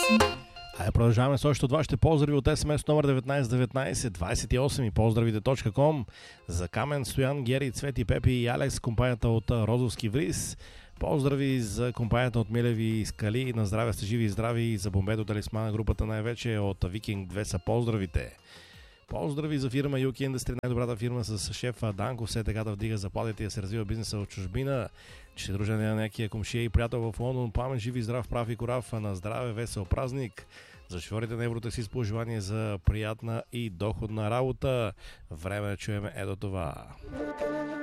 Продължаваме с още от вашите поздрави от СМС номер 1919 28 и поздравите.com за Камен, Стоян, Гери, Цвети, Пепи и Алекс, компанията от Розовски Вриз. Поздрави за компанията от Милеви и Скали. На здраве сте живи и здрави. И за Бомбедо Талисмана, групата най-вече от Викинг 2 са поздравите. Поздрави за фирма Юки Industry, най-добрата фирма с шефа Данко, все така да вдига заплатите и да се развива бизнеса от чужбина. Че дружение на някия комшия и приятел в Лондон. Памен, живи, здрав, прав и корав. На здраве, весел празник. За шофьорите на Евротакси с пожелание за приятна и доходна работа. Време да чуем ето това.